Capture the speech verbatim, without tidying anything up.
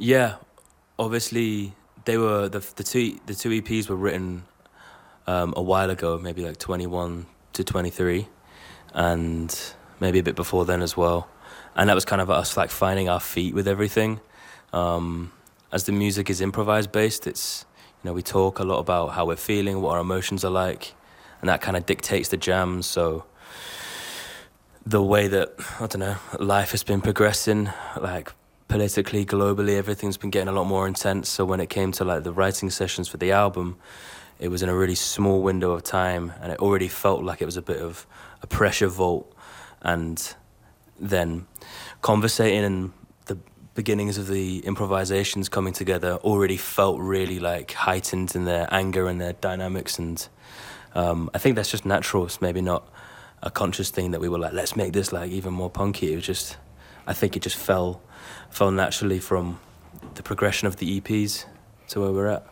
Yeah, obviously they were the the two the two E Ps were written um, a while ago, maybe like twenty one to twenty three, and maybe a bit before then as well. And that was kind of us like finding our feet with everything. Um, as the music is improvised based, it's you know we talk a lot about how we're feeling, what our emotions are like, and that kind of dictates the jams. So the way that I don't know life has been progressing, like politically, globally, everything's been getting a lot more intense. So when it came to like the writing sessions for the album, it was in a really small window of time, and it already felt like it was a bit of a pressure vault. And then conversating and the beginnings of the improvisations coming together already felt really like heightened in their anger and their dynamics. And um, I think that's just natural. It's maybe not a conscious thing that we were like, let's make this like even more punky. It was just, I think it just fell, fell naturally from the progression of the E Ps to where we're at.